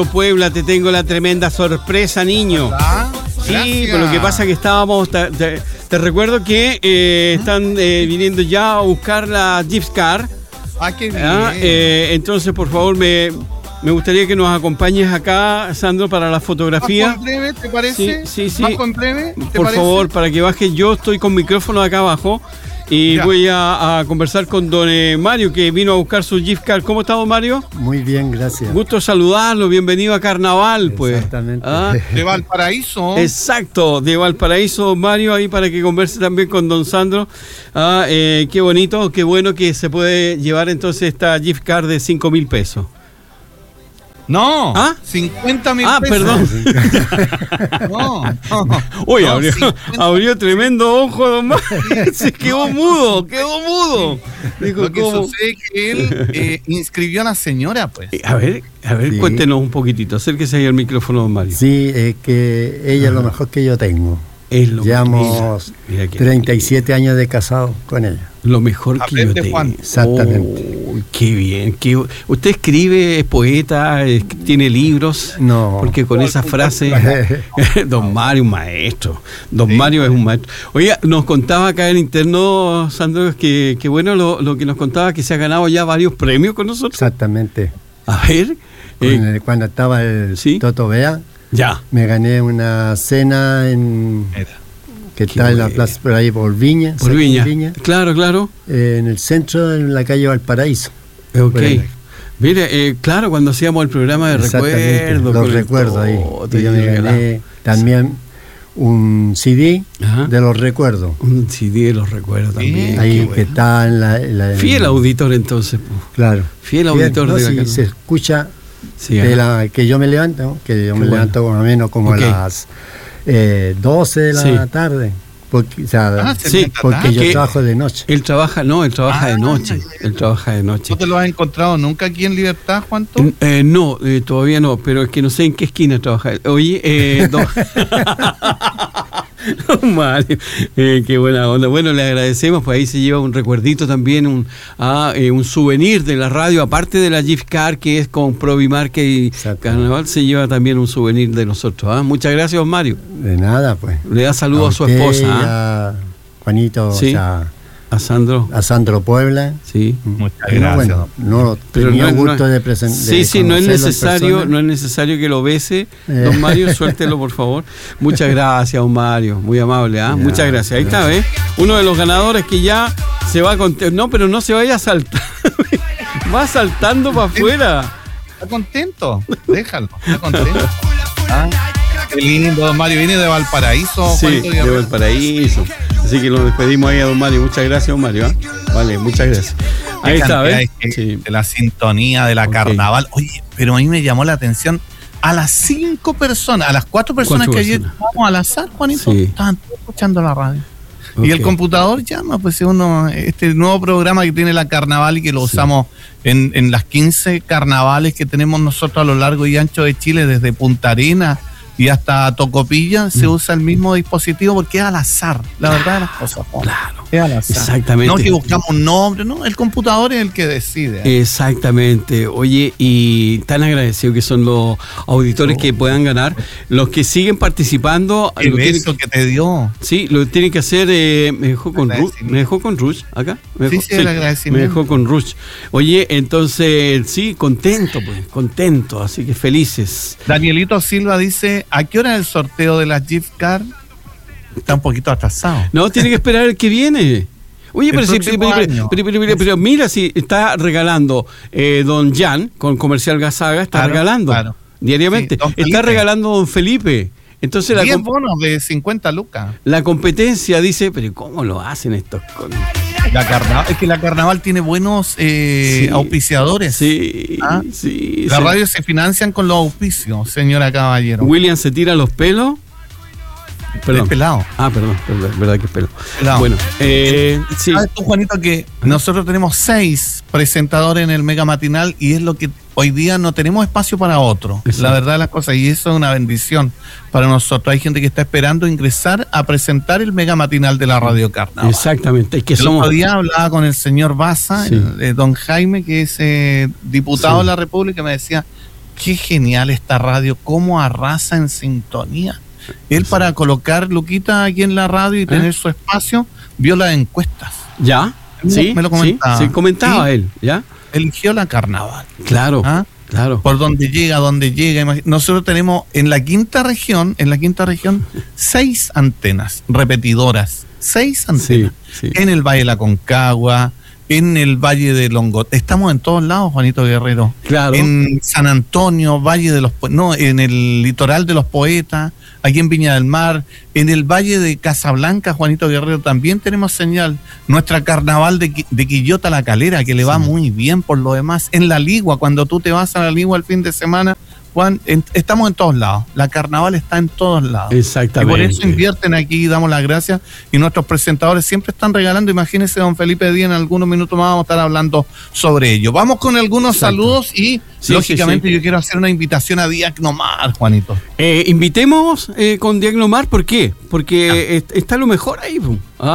Puebla, te tengo la tremenda sorpresa, niño. Sí, pero lo que pasa es que estábamos... Te recuerdo que están viniendo ya a buscar la gift card. Qué bien. Entonces, por favor, me gustaría que nos acompañes acá, Sandro, para la fotografía. ¿Bajo en breve, te parece? Sí. ¿Bajo en breve, te por parece? favor, para que baje. Yo estoy con micrófono acá abajo y Ya. voy a conversar con don Mario, que vino a buscar su gift card. ¿Cómo está, don Mario? Muy bien, gracias. Gusto saludarlo, bienvenido a Carnaval, pues. Exactamente. De Valparaíso. Exacto, de Valparaíso, don Mario, ahí para que converse también con don Sandro. Qué bonito, qué bueno que se puede llevar entonces esta gift card de 5.000 pesos. No, ¿Ah? 50.000 pesos. Perdón. No. Uy, No, abrió tremendo ojo, don Mario. Se quedó mudo. Dijo, Lo que ¿cómo? sucede es que él inscribió a la señora, pues. A ver, Sí. cuéntenos un poquitito. Acérquese ahí al micrófono, don Mario. Sí, es que ella es lo mejor que yo tengo. Es lo Llevamos mira que- 37 años de casado con ella. Lo mejor que yo Aprende, tengo. Juan. Exactamente. Oh, qué bien. ¿Usted escribe, es poeta, tiene libros? No. Porque con esa frase, don Mario, un maestro. Don Sí. Mario es un maestro. Oiga, nos contaba acá en interno, Sandro, que bueno lo que nos contaba, que se ha ganado ya varios premios con nosotros. Exactamente. A ver. Cuando estaba el ¿sí? Toto Bea, Ya. me gané una cena que está en la bueno. plaza por ahí por Viña. Por cerca de Viña. Claro. En el centro, en la calle Valparaíso. Ok. Por ahí. Mire, claro, cuando hacíamos el programa de Exactamente, recuerdos. los con el recuerdos ahí. Toto, Y yo me gané también un CD Ajá. de los recuerdos. Un CD de los recuerdos también. Ahí qué que bueno. está en la Fiel auditor entonces. Po. Claro. Fiel auditor no, de si acá. se escucha Sí, de ajá. que yo me levanto, que yo me bueno. levanto más o menos como Ok. a las 12 de la Sí. tarde. Porque, o sea, Sí, porque yo que- trabajo de noche. Él trabaja de noche. Él trabaja de noche. ¿No te lo has encontrado nunca aquí en Libertad, Juanto? No, todavía no, pero es que no sé en qué esquina trabaja. Oye, don Mario, qué buena onda. Bueno, le agradecemos, pues ahí se lleva un recuerdito también, un souvenir de la radio, aparte de la gift card que es con Provimarket y Exacto. Carnaval, se lleva también un souvenir de nosotros. Muchas gracias, don Mario. De nada, pues. Le da saludo a su usted esposa, y a Juanito, Sí. o sea, a Sandro. a Sandro Puebla. Sí. Muchas Pero gracias. bueno, no Pero tenía no es- gusto no es- de presentar. Sí, no es necesario, no es necesario que lo bese. Don Mario, suéltelo, por favor. Muchas gracias, don Mario, muy amable, Ya, muchas gracias. Ahí está, ¿ves? Uno de los ganadores que ya se va con... No, pero no se vaya a saltar. Va saltando para afuera. ¿Está contento? Déjalo, está contento. Qué lindo, don Mario. Viene de Valparaíso, Sí, Juanito, de Valparaíso. Así que nos despedimos ahí a don Mario. Muchas gracias, don Mario. Vale, muchas gracias. Ahí está, ¿ves? Sí. De la sintonía de la Ok. carnaval. Oye, pero a mí me llamó la atención a las 5 personas, a las 4 personas ¿Cuántas que ayer personas? estábamos al azar, Juanito, Sí. estaban todos escuchando la radio. Ok. Y el computador llama, pues este nuevo programa que tiene la carnaval y que lo Sí. usamos en las 15 carnavales que tenemos nosotros a lo largo y ancho de Chile, desde Punta Arenas y hasta Tocopilla, se usa el mismo dispositivo porque es al azar, la verdad de las cosas. Juan. Claro. Es al azar. Exactamente. No que buscamos un nombre, no, el computador es el que decide. Exactamente. Oye, y tan agradecidos que son los auditores que puedan ganar. Los que siguen participando, El lo tienen- beso que te dio. sí, lo tienen que hacer. Me dejó con Ruth. Agradecimiento. ¿Me dejó con Ruth acá? ¿Me Sí, dejó? sí, el agradecimiento. Me dejó con Ruth. Oye, entonces, sí, contento, pues, contento. Así que felices. Danielito Silva dice, ¿a qué hora es el sorteo de las gift card? Está un poquito atrasado. No, tiene que esperar el que viene. Oye, El pero, próximo año. pero mira, si está regalando don Jan con Comercial Gazaga, está Claro, regalando claro. diariamente. Sí, don Está Felipe. regalando don Felipe. Entonces 10 bonos de 50 lucas. la competencia dice, pero ¿cómo lo hacen estos? Es que la carnaval tiene buenos auspiciadores. Sí, ¿Ah? sí. Las sí. radios se financian con los auspicios, señora Caballero. William se tira los pelos. Perdón. Es pelado. Perdón, verdad que es pelo. Pelado. Bueno, sí. ¿Sabes tú, Juanito, que nosotros tenemos 6 presentadores en el Mega Matinal y es lo que hoy día no tenemos espacio para otro? Exacto. La verdad de las cosas, y eso es una bendición para nosotros. Hay gente que está esperando ingresar a presentar el Mega Matinal de la Radio Carnaval. Exactamente, es que El somos... otro día hablaba con el señor Baza, Sí. don Jaime, que es diputado de la República, y me decía, qué genial esta radio, cómo arrasa en sintonía. Él, para colocar Luquita aquí en la radio y tener su espacio, vio las encuestas. ¿Ya? Sí, me lo comentaba. Sí, comentaba él, ¿ya? Eligió la Carnaval. Claro, claro. Por donde llega. Nosotros tenemos en la quinta región, 6 antenas repetidoras. 6 antenas. Sí. En el Valle de la Concagua, en el Valle de Longot. Estamos en todos lados, Juanito Guerrero. Claro. En San Antonio, en el litoral de los Poetas, aquí en Viña del Mar, en el Valle de Casablanca, Juanito Guerrero, también tenemos señal. Nuestra Carnaval de Quillota La Calera, que le va muy bien por lo demás. En La Ligua, cuando tú te vas a La Ligua el fin de semana, Juan, estamos en todos lados. La Carnaval está en todos lados. Exactamente. Y por eso invierten aquí, damos las gracias. Y nuestros presentadores siempre están regalando. Imagínense, don Felipe Díaz, en algunos minutos más vamos a estar hablando sobre ello. Vamos con algunos saludos y, lógicamente, yo quiero hacer una invitación a Diagnomar, Juanito. Invitemos con Diagnomar, ¿por qué? Porque está lo mejor ahí,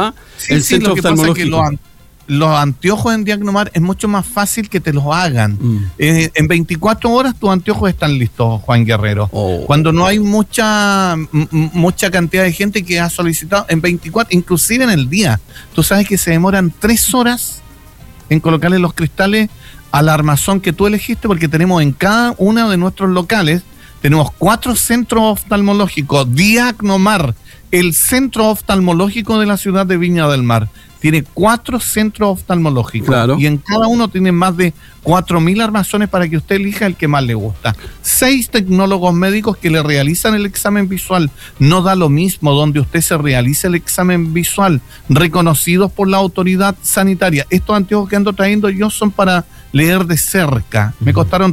el centro oftalmológico. Los anteojos en Diagnomar es mucho más fácil que te los hagan. En 24 horas tus anteojos están listos, Juan Guerrero. Cuando no hay mucha cantidad de gente que ha solicitado, en 24, inclusive en el día. Tú sabes que se demoran 3 horas en colocarle los cristales al armazón que tú elegiste, porque tenemos en cada uno de nuestros locales, tenemos 4 centros oftalmológicos. Diagnomar, el centro oftalmológico de la ciudad de Viña del Mar, tiene 4 centros oftalmológicos. Claro. Y en cada uno tiene más de 4.000 armazones para que usted elija el que más le gusta. 6 tecnólogos médicos que le realizan el examen visual. No da lo mismo donde usted se realice el examen visual, reconocidos por la autoridad sanitaria. Estos anteojos que ando trayendo yo son para leer de cerca. Me costaron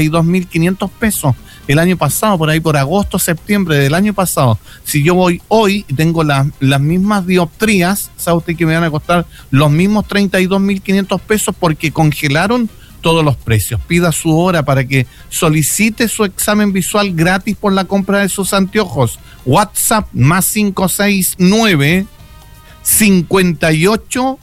32.500 pesos el año pasado, por ahí por agosto, septiembre del año pasado. Si yo voy hoy y tengo las mismas dioptrías, ¿sabe usted que me van a costar los mismos 32.500 pesos? Porque congelaron todos los precios. Pida su hora para que solicite su examen visual gratis por la compra de sus anteojos. WhatsApp más 569 58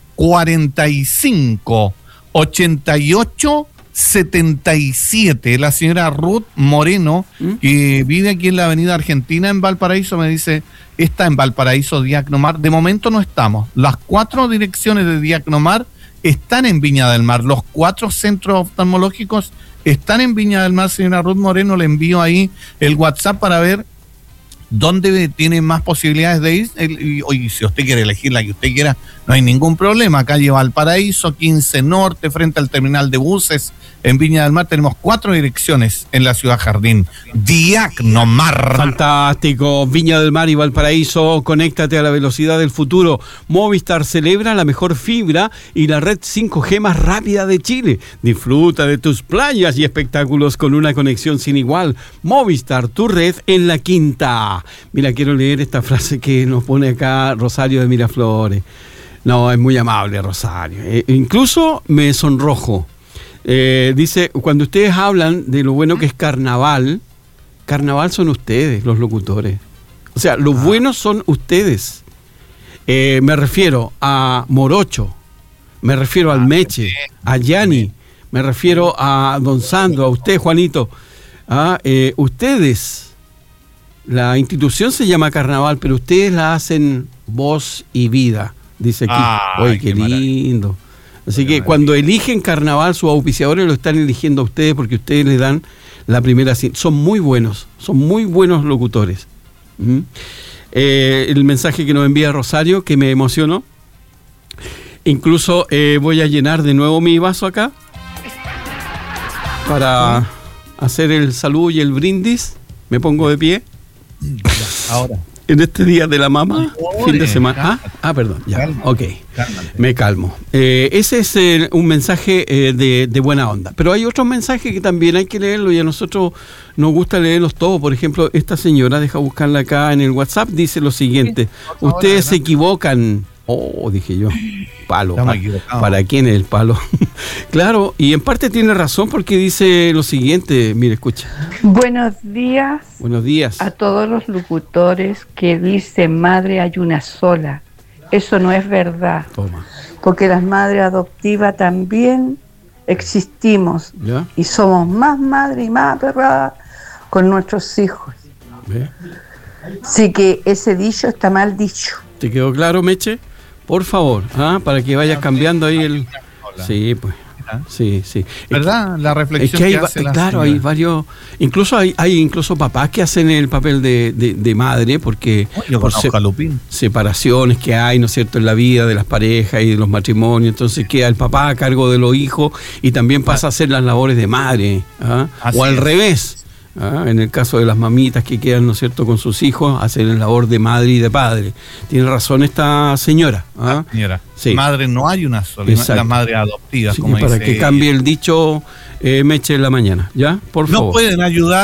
45 88 77. La señora Ruth Moreno, que vive aquí en la avenida Argentina en Valparaíso, me dice, está en Valparaíso Diagnomar. De momento no estamos. Las 4 direcciones de Diagnomar están en Viña del Mar. Los 4 centros oftalmológicos están en Viña del Mar. Señora Ruth Moreno, le envío ahí el WhatsApp para ver dónde tiene más posibilidades de ir. Y si usted quiere elegir la que usted quiera, no hay ningún problema. Calle Valparaíso, 15 Norte, frente al terminal de buses. En Viña del Mar tenemos 4 direcciones en la Ciudad Jardín. Diagnomar. Fantástico. Viña del Mar y Valparaíso, conéctate a la velocidad del futuro. Movistar celebra la mejor fibra y la red 5G más rápida de Chile. Disfruta de tus playas y espectáculos con una conexión sin igual. Movistar, tu red en la quinta. Mira, quiero leer esta frase que nos pone acá Rosario de Miraflores. No, es muy amable, Rosario. Incluso me sonrojo. Dice, cuando ustedes hablan de lo bueno que es Carnaval son ustedes, los locutores. O sea, los buenos son ustedes. Me refiero a Morocho, me refiero al Meche, a Yanni, me refiero a Don Sandro, a usted, Juanito. Ustedes, la institución se llama Carnaval, pero ustedes la hacen voz y vida, dice aquí. ¡Oye, qué lindo! Así que cuando eligen Carnaval, sus auspiciadores lo están eligiendo a ustedes porque ustedes les dan la primera. Son muy buenos locutores. El mensaje que nos envía Rosario, que me emocionó. Incluso voy a llenar de nuevo mi vaso acá para hacer el saludo y el brindis. Me pongo de pie. Ahora. En este día de la mamá, fin de semana. Perdón, ya. Cálmate, ok, cálmate. Me calmo. Ese es un mensaje de buena onda. Pero hay otros mensajes que también hay que leerlo y a nosotros nos gusta leerlos todos. Por ejemplo, esta señora, deja buscarla acá en el WhatsApp, dice lo siguiente. Ustedes se equivocan. Dije yo, palo. ¿Para quién es el palo? Claro, y en parte tiene razón porque dice lo siguiente, mire, escucha. Buenos días. Buenos días. A todos los locutores que dicen madre hay una sola. Eso no es verdad. Toma. Porque las madres adoptivas también existimos ¿Ya? y somos más madre y más aperradas con nuestros hijos. ¿Ve? Así que ese dicho está mal dicho. ¿Te quedó claro, Meche? Por favor, para que vayas cambiando ahí el... Sí, pues. Sí, sí. ¿Verdad? La reflexión es que hace la claro, señora. hay varios, incluso hay incluso papás que hacen el papel de madre, porque Yo por conozco a Lupín. separaciones que hay, ¿no es cierto?, en la vida de las parejas y de los matrimonios, entonces queda el papá a cargo de los hijos y también pasa a hacer las labores de madre, Así o al es. revés. En el caso de las mamitas que quedan, ¿no es cierto?, con sus hijos, hacen la labor de madre y de padre. Tiene razón esta señora. Señora, Sí. madre no hay una sola, Exacto. las madres adoptivas, Así como que para dice que cambie el dicho, Meche en la mañana, ¿ya? Por favor. No pueden ayudar.